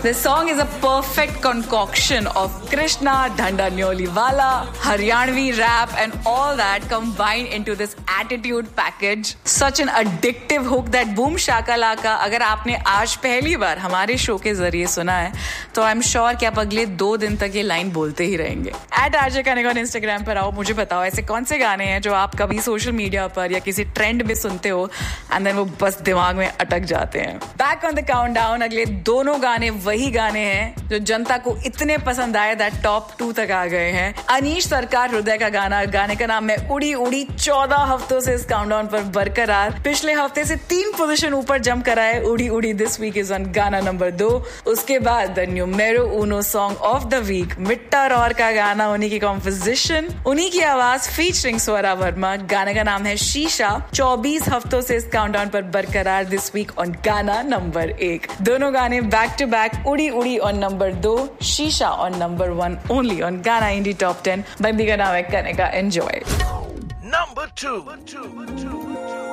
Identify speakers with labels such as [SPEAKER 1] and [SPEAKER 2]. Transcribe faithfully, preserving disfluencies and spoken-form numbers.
[SPEAKER 1] This song is a perfect concoction of Krishna, Dhandanyoliwala, Haryanvi rap and all that combined into this attitude package. Such an addictive hook that boom shakalaka. अगर आपने आज पहली बार हमारे show के जरिए सुना है तो आई एम श्योर कि आप अगले दो दिन तक ये लाइन बोलते ही रहेंगे. एट आरजे कनेक्ट इंस्टाग्राम पर आओ, मुझे बताओ ऐसे कौन से गाने हैं जो आप कभी सोशल मीडिया पर या किसी ट्रेंड में सुनते हो एंड देन वो बस दिमाग में अटक जाते हैं. Back on the countdown. अगले दोनों गाने वही गाने हैं जो जनता को इतने पसंद आए दैट टॉप टू तक आ गए हैं. अनीश सरकार हृदय का गाना, गाने का नाम है उड़ी उड़ी. चौदह हफ्तों से इस काउंटडाउन पर बरकरार. पिछले हफ्ते से तीन पोजीशन ऊपर जंप करा है. उड़ी उड़ी दिस वीक इज ऑन गाना नंबर दो. उसके बाद the numero Uno song of the week, Meetha roar का गाना, उन्हीं की कॉम्पोजिशन, उन्हीं की आवाज फीचरिंग स्वरा वर्मा. गाने का नाम है शीशा. चौबीस हफ्तों से इस काउंटडाउन पर बरकरार दिस वीक ऑन गाना नंबर एक. दोनों गाने बैक टू बैक. उड़ी उड़ी ऑन नंबर दो, शीशा on number one, only on गाना इंडी टॉप टेन. बंदी का नाम है कनेका. एंजॉय.
[SPEAKER 2] Number two.